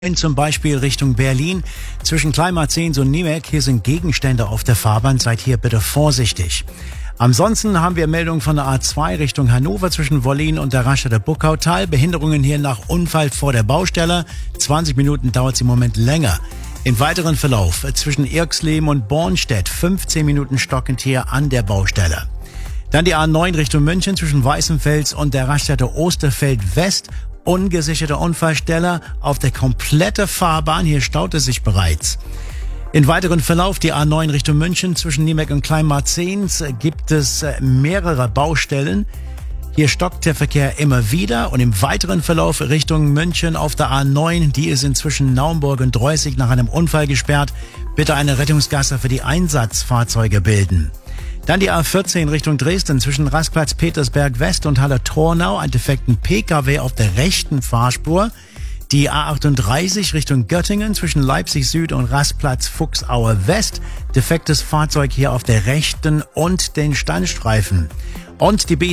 Zum Beispiel Richtung Berlin zwischen Kleinmarzens und Niemek. Hier sind Gegenstände auf der Fahrbahn. Seid hier bitte vorsichtig. Ansonsten haben wir Meldungen von der A2 Richtung Hannover zwischen Wollin und der Raststätte Buckautal. Behinderungen hier nach Unfall vor der Baustelle. 20 Minuten dauert es im Moment länger. Im weiteren Verlauf zwischen Irxleben und Bornstedt 15 Minuten stockend hier an der Baustelle. Dann die A9 Richtung München zwischen Weißenfels und der Raststätte Osterfeld West. Ungesicherte Unfallstelle auf der kompletten Fahrbahn. Hier staut es sich bereits. Im weiteren Verlauf die A9 Richtung München zwischen Niemek und Kleinmarzens gibt es mehrere Baustellen. Hier stockt der Verkehr immer wieder und im weiteren Verlauf Richtung München auf der A9, die ist inzwischen Naumburg und Droßig nach einem Unfall gesperrt. Bitte eine Rettungsgasse für die Einsatzfahrzeuge bilden. Dann die A14 Richtung Dresden zwischen Rastplatz Petersberg West und Halle-Tornau, ein defekten PKW auf der rechten Fahrspur. Die A38 Richtung Göttingen zwischen Leipzig Süd und Rastplatz Fuchsaue West, defektes Fahrzeug hier auf der rechten und den Standstreifen. Und die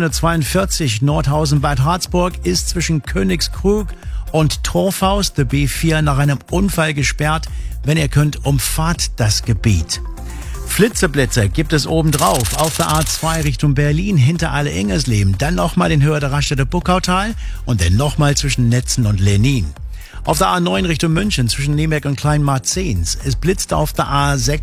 B242 Nordhausen-Bad Harzburg ist zwischen Königskrug und Torfhaus, der B4, nach einem Unfall gesperrt. Wenn ihr könnt, umfahrt das Gebiet. Flitzeblitze gibt es obendrauf auf der A2 Richtung Berlin hinter Alle-Ingersleben, dann nochmal in Höhe der Raststätte Buckautal und dann nochmal zwischen Netzen und Lenin. Auf der A9 Richtung München zwischen Niemek und Kleinmarzens. Es blitzt auf der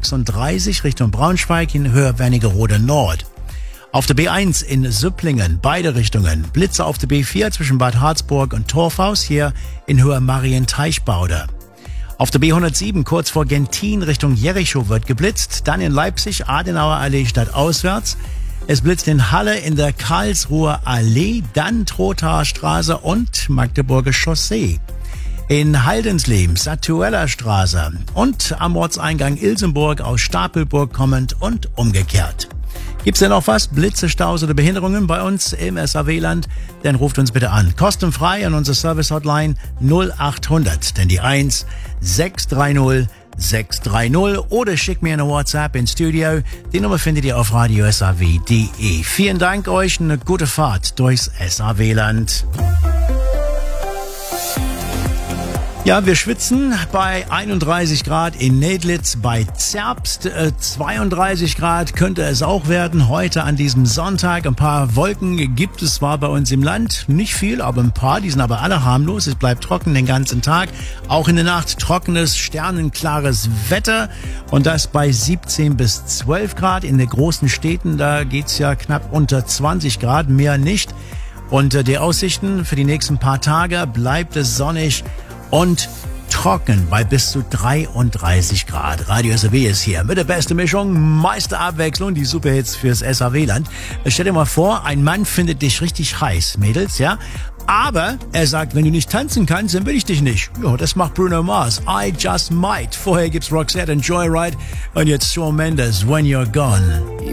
A36 Richtung Braunschweig in Höhe Wernigerode Nord. Auf der B1 in Süpplingen, beide Richtungen. Blitze auf der B4 zwischen Bad Harzburg und Torfhaus, hier in Höhe Marienteichbauder. Auf der B107 kurz vor Gentin Richtung Jericho wird geblitzt, dann in Leipzig Adenauer Allee stadtauswärts. Es blitzt in Halle in der Karlsruher Allee, dann Trothaer Straße und Magdeburger Chaussee. In Haldensleben Satuella Straße und am Ortseingang Ilsenburg aus Stapelburg kommend und umgekehrt. Gibt's denn noch was? Blitze, Staus oder Behinderungen bei uns im SAW-Land? Dann ruft uns bitte an. Kostenfrei an unsere Service-Hotline 0800, denn die 1 630 630 oder schickt mir eine WhatsApp ins Studio. Die Nummer findet ihr auf radiosaw.de. Vielen Dank euch, eine gute Fahrt durchs SAW-Land. Ja, wir schwitzen bei 31 Grad in Nedlitz, bei Zerbst 32 Grad könnte es auch werden. Heute an diesem Sonntag ein paar Wolken gibt es zwar bei uns im Land, nicht viel, aber ein paar, die sind aber alle harmlos. Es bleibt trocken den ganzen Tag, auch in der Nacht trockenes, sternenklares Wetter und das bei 17 bis 12 Grad. In den großen Städten, da geht's ja knapp unter 20 Grad, mehr nicht. Und die Aussichten für die nächsten paar Tage bleibt es sonnig und trocken bei bis zu 33 Grad. Radio SAW ist hier mit der besten Mischung, meiste Abwechslung, die Superhits fürs SAW-Land. Stell dir mal vor, ein Mann findet dich richtig heiß, Mädels, ja? Aber er sagt, wenn du nicht tanzen kannst, dann will ich dich nicht. Ja, das macht Bruno Mars. I Just Might. Vorher gibt's Roxette and Joyride und jetzt Shawn Mendes, When You're Gone.